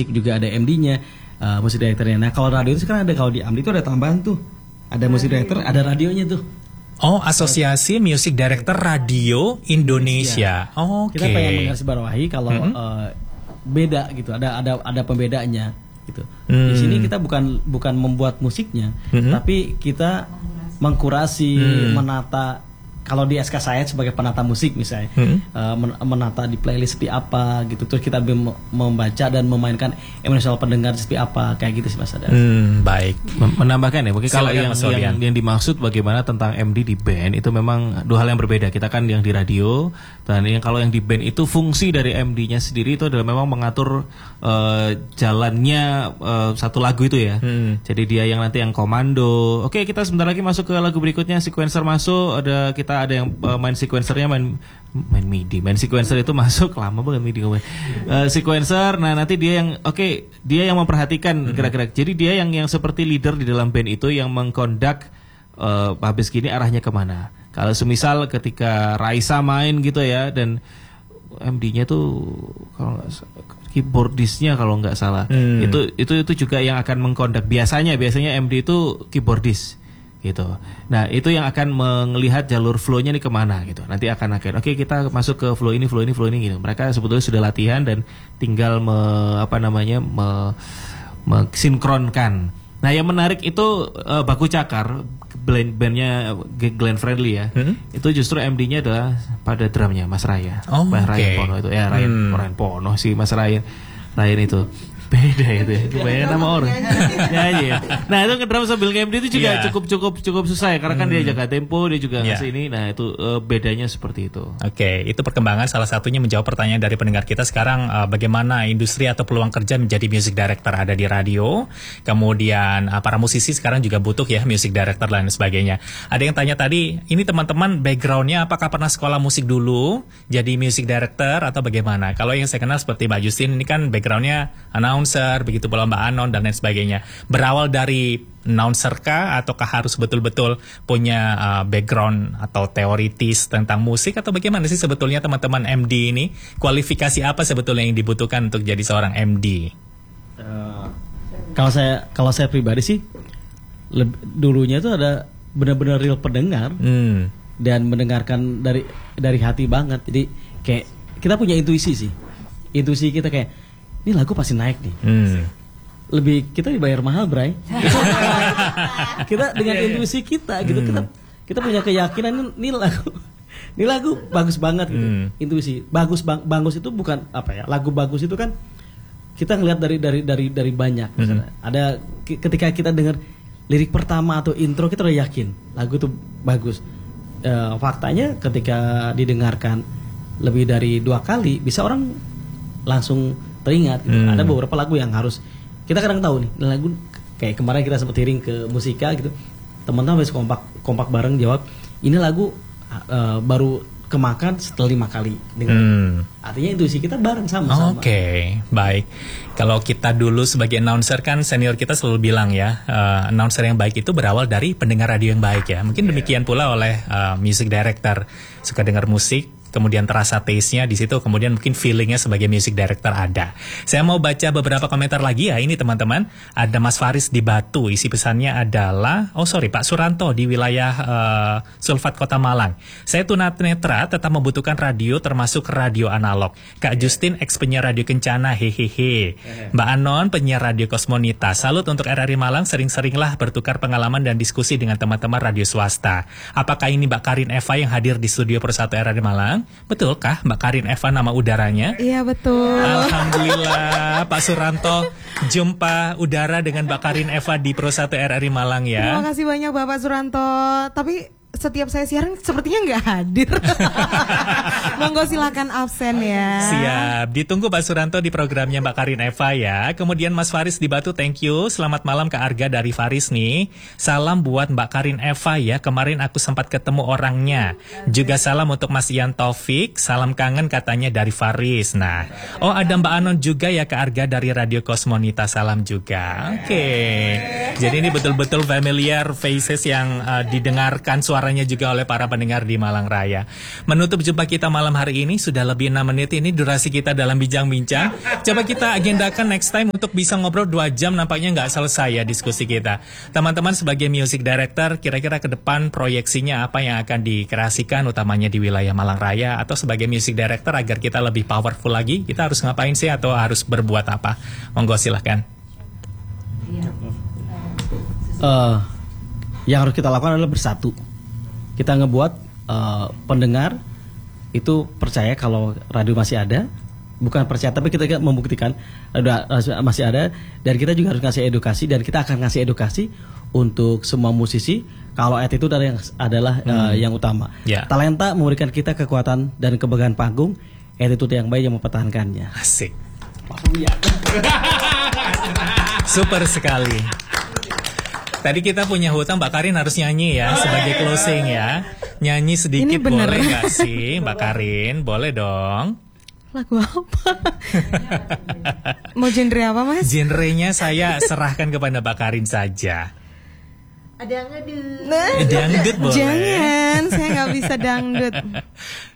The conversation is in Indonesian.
musik juga ada MD-nya, musik directornya. Nah kalau radio itu sekarang ada, kalau di AMDI itu ada tambahan tuh, ada musik director, ada radionya tuh. Oh, Asosiasi Music Director Radio Indonesia. Oke. Kita pengen menggarisbawahi kalau beda gitu, ada pembedaannya gitu. Di sini kita bukan membuat musiknya, tapi kita mengkurasi, menata. Kalau di SK saya sebagai penata musik misalnya, menata di playlist seperti apa gitu, terus kita membaca dan memainkan emosional pendengar seperti apa, kayak gitu sih Mas Ada. Baik. Menambahkan ya, mungkin kalau yang dimaksud bagaimana tentang MD di band itu memang dua hal yang berbeda. Kita kan yang di radio, dan kalau yang di band itu fungsi dari MD-nya sendiri itu adalah memang mengatur jalannya satu lagu itu ya. Jadi dia yang nanti yang komando. Oke, kita sebentar lagi masuk ke lagu berikutnya, sequencer masuk, ada yang main sequencernya, main MIDI, main sequencer itu masuk, lama banget MIDI sequencer. Nah nanti dia yang memperhatikan gerak-gerak. Jadi dia yang seperti leader di dalam band itu, yang mengkondak habis gini arahnya kemana. Kalau semisal ketika Raisa main gitu ya, dan MD-nya tuh kalau nggak keyboardisnya kalau nggak salah, itu juga yang akan mengkondak. Biasanya MD itu keyboardis gitu. Nah itu yang akan melihat jalur flow-nya nih kemana gitu. Nanti akan oke kita masuk ke flow ini gitu. Mereka sebetulnya sudah latihan dan tinggal mensinkronkan. Nah yang menarik itu Baku Cakar, bandnya Glenn Fredly ya. Itu justru MD-nya adalah pada drumnya Mas Raya. Ryan Pono itu ya, Ryan Pono si Mas Ryan itu. Beda itu ya, kebanyakan nama orang. Ya. Nah itu ngedrum sambil nge-MD itu juga cukup susah ya, karena kan dia jaga tempo, dia juga ngasih ini. Nah itu bedanya seperti itu. Oke, itu perkembangan salah satunya menjawab pertanyaan dari pendengar kita sekarang, bagaimana industri atau peluang kerja menjadi music director ada di radio. Kemudian para musisi sekarang juga butuh ya music director dan sebagainya. Ada yang tanya tadi, ini teman-teman backgroundnya apakah pernah sekolah musik dulu jadi music director atau bagaimana? Kalau yang saya kenal seperti Mbak Justin ini kan backgroundnya announcer, begitu pula Mbak Anon dan lain sebagainya. Berawal dari announcer kah, ataukah harus betul-betul punya background atau teoritis tentang musik, atau bagaimana sih sebetulnya teman-teman MD ini? Kualifikasi apa sebetulnya yang dibutuhkan untuk jadi seorang MD? Kalau saya pribadi sih dulunya itu ada benar-benar real pendengar dan mendengarkan dari hati banget. Jadi kayak kita punya intuisi sih. Intuisi kita kayak ini lagu pasti naik nih. Lebih kita dibayar mahal, Bray. Kita dengan intuisi kita gitu, kita punya keyakinan ini lagu bagus banget gitu. Intuisi bagus itu bukan apa ya? Lagu bagus itu kan kita ngelihat dari banyak. Misalnya ada ketika kita dengar lirik pertama atau intro, kita udah yakin lagu itu bagus. Faktanya ketika didengarkan lebih dari 2 kali, bisa orang langsung teringat gitu. Ada beberapa lagu yang harus kita kadang tahu nih, lagu kayak kemarin kita sempat hearing ke Musika gitu, teman-teman habis kompak bareng jawab ini lagu baru kemakan setelah 5 kali dengar. Artinya intuisi kita bareng sama-sama. Oke, baik. Kalau kita dulu sebagai announcer kan senior kita selalu bilang ya, announcer yang baik itu berawal dari pendengar radio yang baik ya. Mungkin demikian pula oleh music director, suka dengar musik, kemudian terasa taste-nya di situ, kemudian mungkin feeling-nya sebagai music director ada. Saya mau baca beberapa komentar lagi ya, ini teman-teman. Ada Mas Faris di Batu, isi pesannya adalah, Pak Suranto di wilayah Sulfat Kota Malang. Saya tunanetra tetap membutuhkan radio termasuk radio analog. Kak Justin ex penyiar radio Kencana, hehehe. Mbak Anon penyiar radio Kosmonita. Salut untuk RRI Malang, sering-seringlah bertukar pengalaman dan diskusi dengan teman-teman radio swasta. Apakah ini Mbak Karin Eva yang hadir di studio Persatu RRI Malang? Betulkah Mbak Karin Eva nama udaranya? Iya betul. Alhamdulillah Pak Suranto jumpa udara dengan Mbak Karin Eva di Pro 1 RRI Malang ya. Terima kasih banyak Bapak Suranto. Tapi setiap saya siaran sepertinya nggak hadir. Monggo silakan absen ya. Siap, ditunggu Pak Suranto di programnya Mbak Karin Eva ya. Kemudian Mas Faris di Batu, thank you. Selamat malam Kak Arga dari Faris nih. Salam buat Mbak Karin Eva ya. Kemarin aku sempat ketemu orangnya. Juga salam untuk Mas Ian Taufik. Salam kangen katanya dari Faris. Nah, ada Mbak Anon juga ya Kak Arga dari Radio Kosmonita. Salam juga. Oke. Jadi ini betul-betul familiar faces yang didengarkan suaranya semuanya juga oleh para pendengar di Malang Raya. Menutup jumpa kita malam hari ini sudah lebih 6 menit ini durasi kita dalam bincang-bincang. Coba kita agendakan next time untuk bisa ngobrol 2 jam, nampaknya nggak selesai ya diskusi kita. Teman-teman sebagai music director, kira-kira ke depan proyeksinya apa yang akan dikreasikan utamanya di wilayah Malang Raya, atau sebagai music director agar kita lebih powerful lagi, kita harus ngapain sih atau harus berbuat apa? Monggo silahkan. Yang harus kita lakukan adalah bersatu. Kita ngebuat pendengar itu percaya kalau radio masih ada, bukan percaya tapi kita membuktikan masih ada, dan kita juga harus ngasih edukasi, dan kita akan ngasih edukasi untuk semua musisi kalau attitude adalah yang utama. Talenta memberikan kita kekuatan dan kebanggaan panggung, attitude yang baik yang mempertahankannya. Asik. Super sekali. Tadi kita punya hutang, Mbak Karin harus nyanyi ya sebagai closing ya. Nyanyi sedikit boleh nggak sih Mbak Karin? Boleh dong. Lagu apa? Mau genre apa, Mas? Genrenya saya serahkan kepada Mbak Karin saja. Ada dangdut. Dangdut boleh. Jangan, saya nggak bisa dangdut.